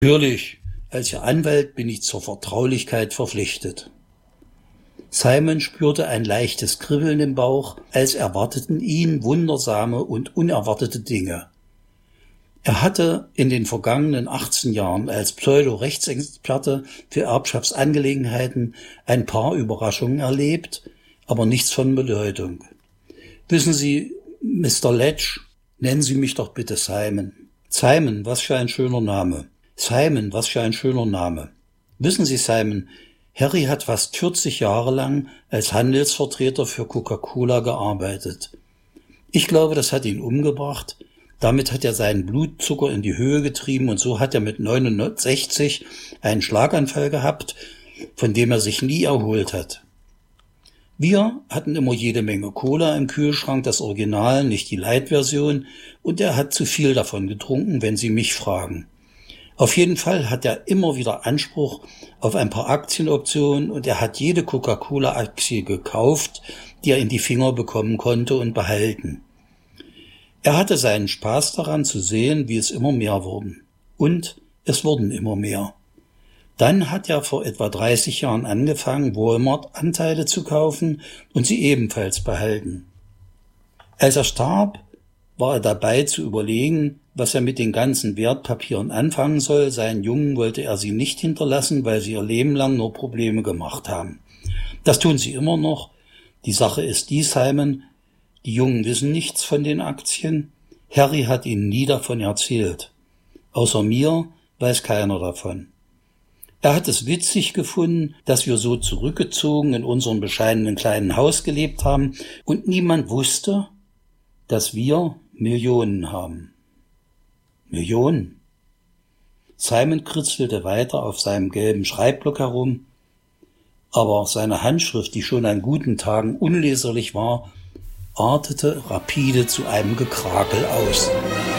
Natürlich, als Ihr Anwalt bin ich zur Vertraulichkeit verpflichtet. Simon spürte ein leichtes Kribbeln im Bauch, als erwarteten ihn wundersame und unerwartete Dinge. Er hatte in den vergangenen 18 Jahren als Pseudo-Rechtsexperte für Erbschaftsangelegenheiten ein paar Überraschungen erlebt, aber nichts von Bedeutung. Wissen Sie, Mr. Ledge, nennen Sie mich doch bitte Simon. Simon, was für ein schöner Name. Simon, was für ein schöner Name. Wissen Sie, Simon, Harry hat fast 40 Jahre lang als Handelsvertreter für Coca-Cola gearbeitet. Ich glaube, das hat ihn umgebracht. Damit hat er seinen Blutzucker in die Höhe getrieben und so hat er mit 69 einen Schlaganfall gehabt, von dem er sich nie erholt hat. Wir hatten immer jede Menge Cola im Kühlschrank, das Original, nicht die Light-Version, und er hat zu viel davon getrunken, wenn Sie mich fragen. Auf jeden Fall hat er immer wieder Anspruch auf ein paar Aktienoptionen und er hat jede Coca-Cola-Aktie gekauft, die er in die Finger bekommen konnte und behalten. Er hatte seinen Spaß daran zu sehen, wie es immer mehr wurden. Und es wurden immer mehr. Dann hat er vor etwa 30 Jahren angefangen, Walmart-Anteile zu kaufen und sie ebenfalls behalten. Als er starb, war er dabei zu überlegen, was er mit den ganzen Wertpapieren anfangen soll. Seinen Jungen wollte er sie nicht hinterlassen, weil sie ihr Leben lang nur Probleme gemacht haben. Das tun sie immer noch. Die Sache ist die, Simon, die Jungen wissen nichts von den Aktien. Harry hat ihnen nie davon erzählt. Außer mir weiß keiner davon. Er hat es witzig gefunden, dass wir so zurückgezogen in unserem bescheidenen kleinen Haus gelebt haben und niemand wusste, dass wir Millionen haben. Millionen? Simon kritzelte weiter auf seinem gelben Schreibblock herum, aber seine Handschrift, die schon an guten Tagen unleserlich war, artete rapide zu einem Gekrakel aus.